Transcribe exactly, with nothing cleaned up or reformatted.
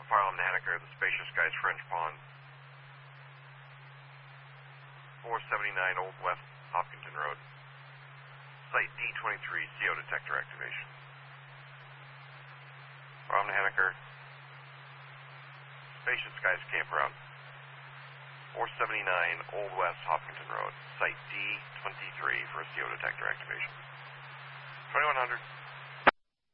Fire alarm Haneker, the Spacious Skies French Pond. four seventy-nine Old West Hopkinton Road. Site D twenty-three, C O detector activation. Fire alarm Haneker, Spacious Skies Campground. four seventy-nine Old West Hopkinton Road. Site D twenty-three for a C O detector activation. twenty-one hundred.